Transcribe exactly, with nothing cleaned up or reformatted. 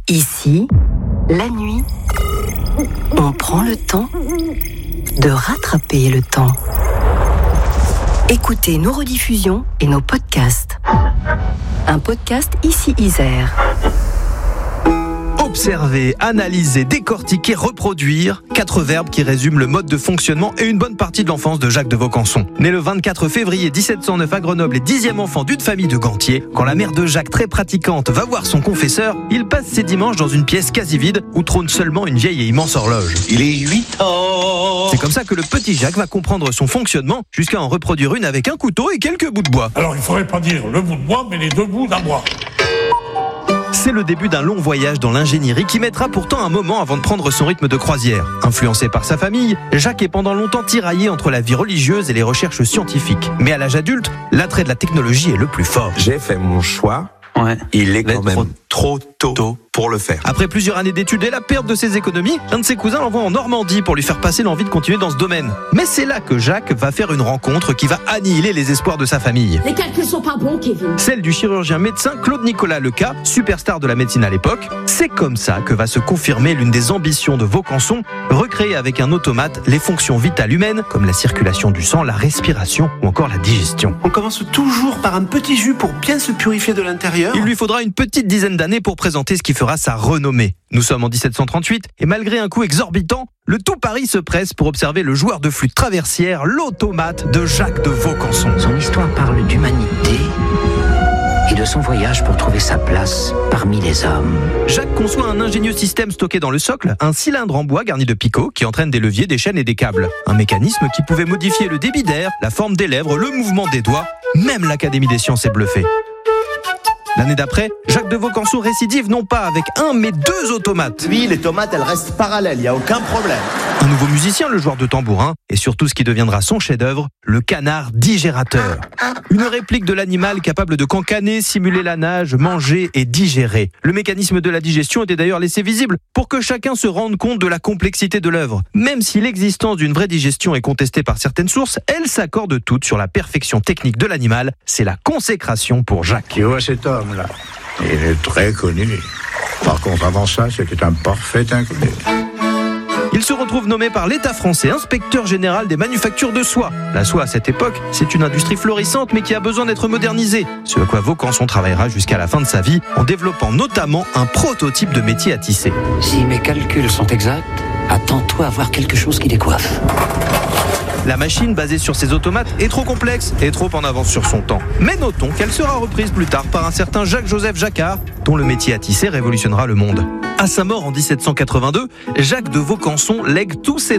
Ici, la nuit, on prend le temps de rattraper le temps. Écoutez nos rediffusions et nos podcasts. Un podcast Ici Isère. Observer, analyser, décortiquer, reproduire. Quatre verbes qui résument le mode de fonctionnement et une bonne partie de l'enfance de Jacques de Vaucanson. Né le vingt-quatre février dix-sept cent neuf à Grenoble et dixième enfant d'une famille de gantiers, quand la mère de Jacques, très pratiquante, va voir son confesseur, il passe ses dimanches dans une pièce quasi vide où trône seulement une vieille et immense horloge. Il est huit ans. C'est comme ça que le petit Jacques va comprendre son fonctionnement jusqu'à en reproduire une avec un couteau et quelques bouts de bois. Alors il faudrait pas dire le bout de bois, mais les deux bouts d'un bois. C'est le début d'un long voyage dans l'ingénierie qui mettra pourtant un moment avant de prendre son rythme de croisière. Influencé par sa famille, Jacques est pendant longtemps tiraillé entre la vie religieuse et les recherches scientifiques. Mais à l'âge adulte, l'attrait de la technologie est le plus fort. J'ai fait mon choix. Ouais. Il est quand Mais même trop tôt, tôt. pour le faire. Après plusieurs années d'études et la perte de ses économies, un de ses cousins l'envoie en Normandie pour lui faire passer l'envie de continuer dans ce domaine. Mais c'est là que Jacques va faire une rencontre qui va annihiler les espoirs de sa famille. Les calculs sont pas bons, Kevin. Celle du chirurgien-médecin Claude Nicolas Leca, superstar de la médecine à l'époque. C'est comme ça que va se confirmer l'une des ambitions de Vaucanson, recréer avec un automate les fonctions vitales humaines, comme la circulation du sang, la respiration ou encore la digestion. On commence toujours par un petit jus pour bien se purifier de l'intérieur. Il lui faudra une petite dizaine d'années pour présenter ce qui fera sa renommée. Nous sommes en dix-sept cent trente-huit et malgré un coût exorbitant, le tout Paris se presse pour observer le joueur de flûte traversière, l'automate de Jacques de Vaucanson. Son histoire parle d'humanité et de son voyage pour trouver sa place parmi les hommes. Jacques conçoit un ingénieux système stocké dans le socle, un cylindre en bois garni de picots qui entraîne des leviers, des chaînes et des câbles. Un mécanisme qui pouvait modifier le débit d'air, la forme des lèvres, le mouvement des doigts. Même l'Académie des sciences est bluffée. L'année d'après, Jacques de Vaucanson récidive non pas avec un, mais deux automates. Oui, les tomates, elles restent parallèles, il n'y a aucun problème. Un nouveau musicien, le joueur de tambourin, et surtout ce qui deviendra son chef-d'œuvre, le canard digérateur. Une réplique de l'animal capable de cancaner, simuler la nage, manger et digérer. Le mécanisme de la digestion était d'ailleurs laissé visible pour que chacun se rende compte de la complexité de l'œuvre. Même si l'existence d'une vraie digestion est contestée par certaines sources, elles s'accordent toutes sur la perfection technique de l'animal. C'est la consécration pour Jacques. Tu vois cet homme-là, il est très connu. Par contre, avant ça, c'était un parfait inconnu. Il se retrouve nommé par l'État français inspecteur général des manufactures de soie. La soie, à cette époque, c'est une industrie florissante mais qui a besoin d'être modernisée. Ce à quoi Vaucanson travaillera jusqu'à la fin de sa vie en développant notamment un prototype de métier à tisser. Si mes calculs sont exacts, attends-toi à voir quelque chose qui décoiffe. La machine basée sur ces automates est trop complexe et trop en avance sur son temps. Mais notons qu'elle sera reprise plus tard par un certain Jacques-Joseph Jacquard, dont le métier à tisser révolutionnera le monde. À sa mort en dix-sept cent quatre-vingt-deux, Jacques de Vaucanson lègue tous ses